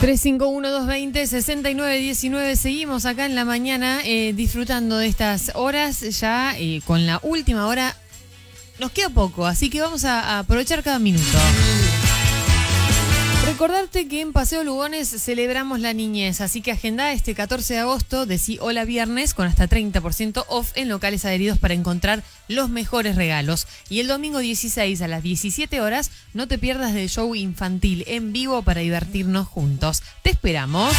351-220-6919. Seguimos acá en la mañana disfrutando de estas horas. Ya con la última hora nos queda poco, así que vamos a aprovechar cada minuto. Recordarte que en Paseo Lugones celebramos la niñez, así que agenda este 14 de agosto, decí hola viernes, con hasta 30% off en locales adheridos para encontrar los mejores regalos. Y el domingo 16 a las 17 horas, no te pierdas del show infantil en vivo para divertirnos juntos. Te esperamos.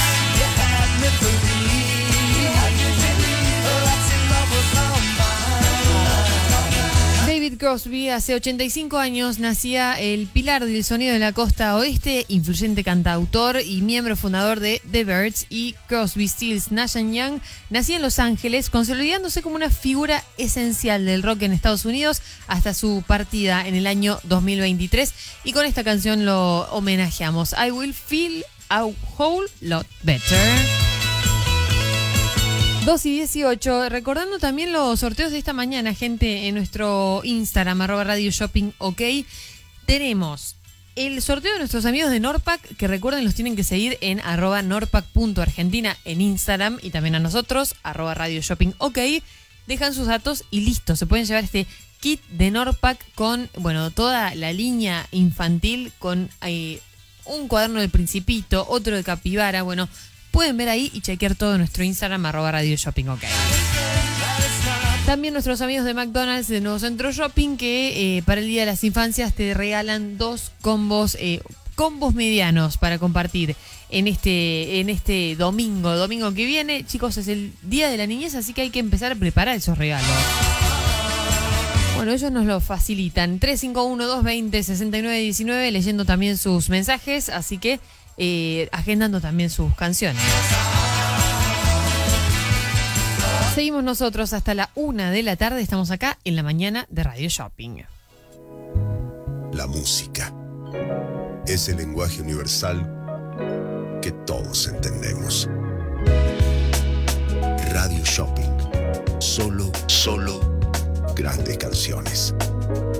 David Crosby, hace 85 años, nacía el pilar del sonido de la costa oeste, influyente cantautor y miembro fundador de The Byrds, y Crosby, Stills, Nash & Young, nacía en Los Ángeles, consolidándose como una figura esencial del rock en Estados Unidos hasta su partida en el año 2023, y con esta canción lo homenajeamos. I Will Feel a Whole Lot Better. 2:18, recordando también los sorteos de esta mañana, gente, en nuestro Instagram, @radioshoppingok. Tenemos el sorteo de nuestros amigos de Norpac, que recuerden, los tienen que seguir en @norpac.argentina en Instagram, y también a nosotros, @radioshoppingok. Dejan sus datos y listo, se pueden llevar este kit de Norpac con, bueno, toda la línea infantil, con un cuaderno del Principito, otro de Capibara, bueno. Pueden ver ahí y chequear todo en nuestro Instagram, @radioshoppingok. También nuestros amigos de McDonald's de Nuevo Centro Shopping, que para el Día de las Infancias te regalan 2 combos medianos para compartir en este domingo que viene. Chicos, es el Día de la Niñez, así que hay que empezar a preparar esos regalos. Bueno, ellos nos lo facilitan. 351-220-6919, leyendo también sus mensajes, así que agendando también sus canciones. Seguimos nosotros hasta la 1 de la tarde. Estamos acá en la mañana de Radio Shopping. La música es el lenguaje universal que todos entendemos. Radio Shopping. Solo grandes canciones.